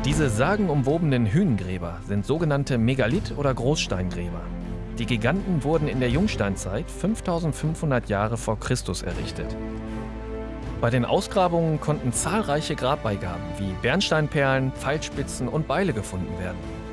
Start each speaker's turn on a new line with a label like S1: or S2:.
S1: Diese sagenumwobenen Hünengräber sind sogenannte Megalith- oder Großsteingräber. Die Giganten wurden in der Jungsteinzeit 5500 Jahre vor Christus errichtet. Bei den Ausgrabungen konnten zahlreiche Grabbeigaben wie Bernsteinperlen, Pfeilspitzen und Beile gefunden werden.